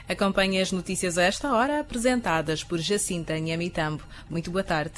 Acompanhe as notícias a esta hora, apresentadas por Jacinta Nhamitambo. Muito boa tarde.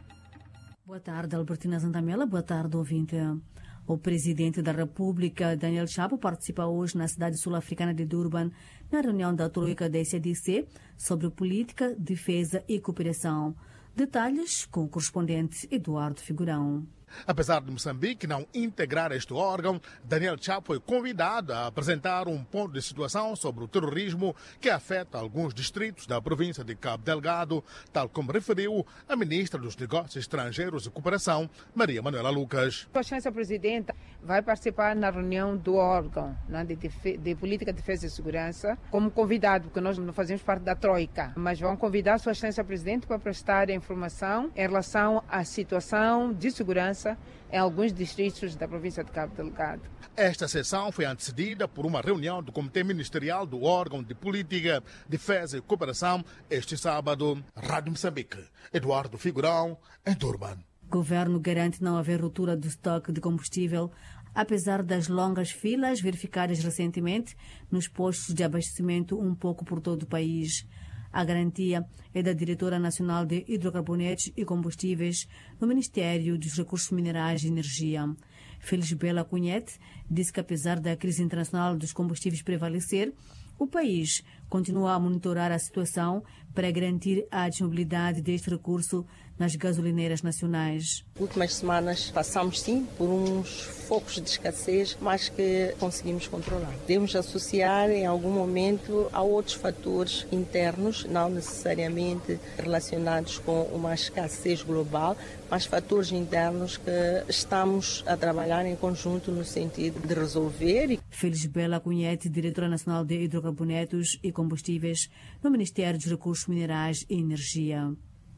Boa tarde, Albertina Zantamela. Boa tarde, ouvinte. O presidente da República, Daniel Chapo, participa hoje na cidade sul-africana de Durban na reunião da Troika da SADC sobre política, defesa e cooperação. Detalhes com o correspondente Eduardo Figurão. Apesar de Moçambique não integrar este órgão, Daniel Chapo foi convidado a apresentar um ponto de situação sobre o terrorismo que afeta alguns distritos da província de Cabo Delgado, tal como referiu a ministra dos Negócios Estrangeiros e Cooperação, Maria Manuela Lucas. A Excelência Presidenta vai participar na reunião do órgão de Política, Defesa e Segurança como convidado, porque nós não fazemos parte da Troika, mas vão convidar a Sua Excelência Presidente para prestar informação em relação à situação de segurança em alguns distritos da província de Cabo Delgado. Esta sessão foi antecedida por uma reunião do Comitê Ministerial do órgão de Política, Defesa e Cooperação este sábado. Rádio Moçambique, Eduardo Figurão, em Durban. O governo garante não haver ruptura do estoque de combustível, apesar das longas filas verificadas recentemente nos postos de abastecimento um pouco por todo o país. A garantia é da Diretora Nacional de Hidrocarbonetos e Combustíveis no Ministério dos Recursos Minerais e Energia. Felisbela Cunhete disse que, apesar da crise internacional dos combustíveis prevalecer, o país continua a monitorar a situação para garantir a disponibilidade deste recurso nas gasolineiras nacionais. Nas últimas semanas passamos sim por uns focos de escassez, mas que conseguimos controlar. Devemos associar em algum momento a outros fatores internos, não necessariamente relacionados com uma escassez global, mas fatores internos que estamos a trabalhar em conjunto no sentido de resolver. Felisbela Cunhete, Diretora Nacional de Hidrocarbonetos e Combustíveis no Ministério dos Recursos Minerais e Energia.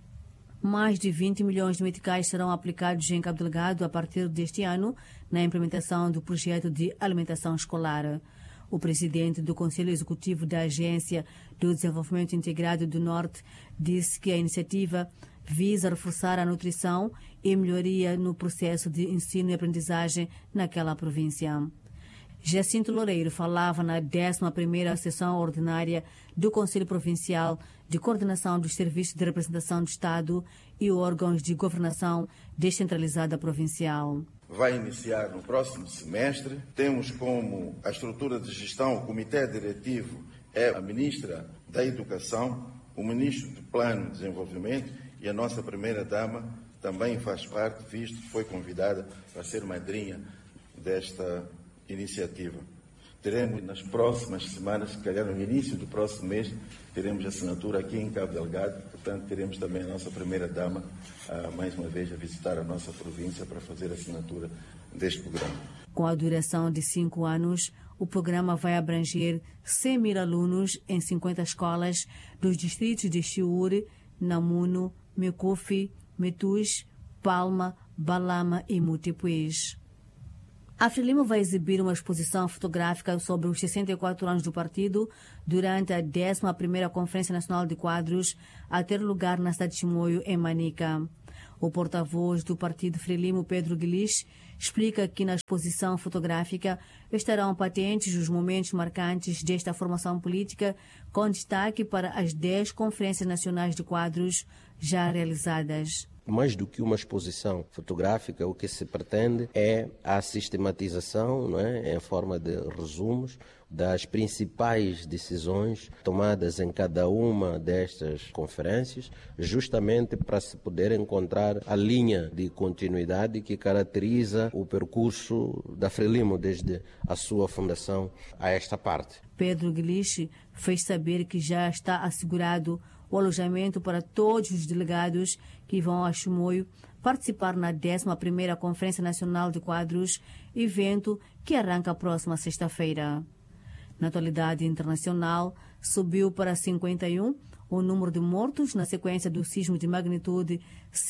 Mais de 20 milhões de meticais serão aplicados em Cabo Delgado a partir deste ano na implementação do projeto de alimentação escolar. O presidente do Conselho Executivo da Agência do Desenvolvimento Integrado do Norte disse que a iniciativa visa reforçar a nutrição e melhoria no processo de ensino e aprendizagem naquela província. Jacinto Loureiro falava na 11ª sessão ordinária do Conselho Provincial de Coordenação dos Serviços de Representação do Estado e órgãos de governação descentralizada provincial. Vai iniciar no próximo semestre. Temos como a estrutura de gestão, o Comitê Diretivo é a Ministra da Educação, o Ministro do Plano de Desenvolvimento e a nossa Primeira-Dama também faz parte, visto que foi convidada para ser madrinha desta iniciativa. Teremos nas próximas semanas, se calhar no início do próximo mês, teremos assinatura aqui em Cabo Delgado, portanto teremos também a nossa Primeira-Dama, mais uma vez, a visitar a nossa província para fazer a assinatura deste programa. Com a duração de 5 anos, o programa vai abranger 100 mil alunos em 50 escolas dos distritos de Chiure, Namuno, Mekofi, Metus, Palma, Balama e Mutipuês. A Frelimo vai exibir uma exposição fotográfica sobre os 64 anos do partido durante a 11ª Conferência Nacional de Quadros, a ter lugar na cidade de Chimoio, em Manica. O porta-voz do partido Frelimo, Pedro Guilis, explica que na exposição fotográfica estarão patentes os momentos marcantes desta formação política, com destaque para as 10 conferências nacionais de quadros já realizadas. Mais do que uma exposição fotográfica, o que se pretende é a sistematização, não é, em forma de resumos, das principais decisões tomadas em cada uma destas conferências, justamente para se poder encontrar a linha de continuidade que caracteriza o percurso da Frelimo desde a sua fundação a esta parte. Pedro Guiliche fez saber que já está assegurado o alojamento para todos os delegados que vão a Chimoio participar na 11ª Conferência Nacional de Quadros, evento que arranca a próxima sexta-feira. Na atualidade internacional, subiu para 51 o número de mortos na sequência do sismo de magnitude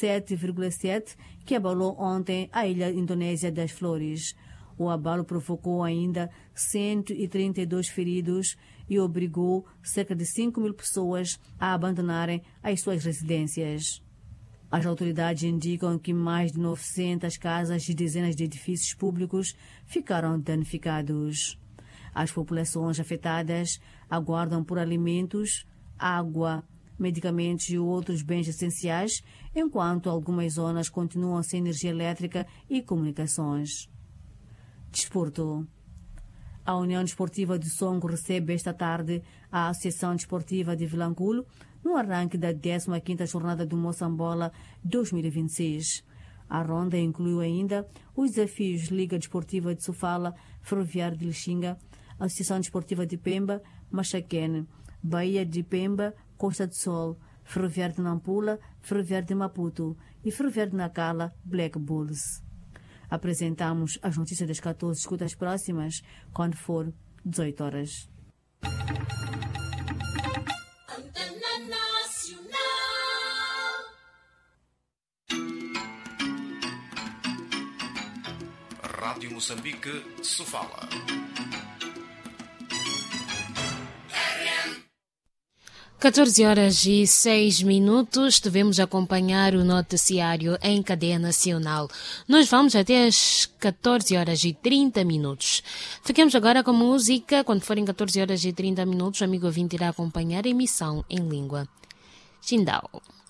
7,7 que abalou ontem a ilha indonésia das Flores. O abalo provocou ainda 132 feridos e obrigou cerca de 5 mil pessoas a abandonarem as suas residências. As autoridades indicam que mais de 900 casas e dezenas de edifícios públicos ficaram danificados. As populações afetadas aguardam por alimentos, água, medicamentos e outros bens essenciais, enquanto algumas zonas continuam sem energia elétrica e comunicações. Desporto. A União Desportiva de Songo recebe esta tarde a Associação Desportiva de Vilanculo no arranque da 15ª Jornada do Moçambola 2026. A ronda incluiu ainda os desafios Liga Desportiva de Sofala, Ferroviário de Lixinga, Associação Desportiva de Pemba, Machaquene, Bahia de Pemba, Costa do Sol, Ferroviário de Nampula, Ferroviário de Maputo e Ferroviário de Nacala, Black Bulls. Apresentamos as notícias das 14. Escuta as próximas quando for 18 horas. Rádio Moçambique, Sofala. 14h06. Devemos acompanhar o noticiário em cadeia nacional. Nós vamos até às 14h30. Fiquemos agora com música. Quando forem 14h30, o amigo ouvinte irá acompanhar a emissão em língua Jindal.